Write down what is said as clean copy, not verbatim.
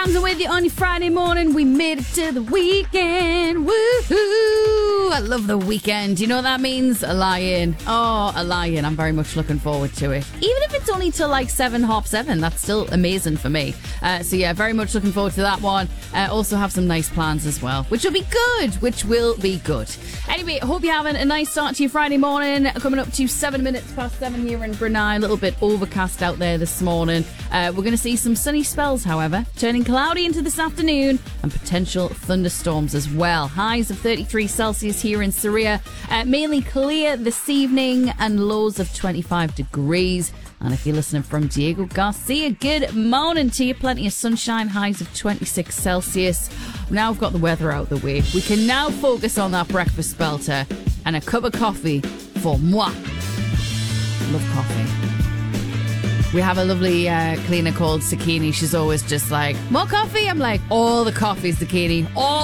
Tamsin with you on your Friday morning. We made it to the weekend. Woohoo! I love the weekend. You know what that means? A lie-in. Oh, a lie-in. I'm very much looking forward to it. Even if it's only till like 7:30, that's still amazing for me. So yeah, very much looking forward to that one. Also have some nice plans as well, which will be good. Anyway, hope you're having a nice start to your Friday morning. Coming up to 7 minutes past 7 here in Brunei. A little bit overcast out there this morning. We're going to see some sunny spells, however, turning cloudy into this afternoon and potential thunderstorms as well. Highs of 33 Celsius here in Surya. Mainly clear this evening and lows of 25 degrees. And if you're listening from Diego Garcia, good morning to you. Plenty of sunshine, highs of 26 Celsius. Now we've got the weather out of the way. We can now focus on that breakfast spelter and a cup of coffee for moi. Love coffee. We have a lovely cleaner called Sakini. She's always just like, more coffee? I'm like, all the coffee, Sakini. All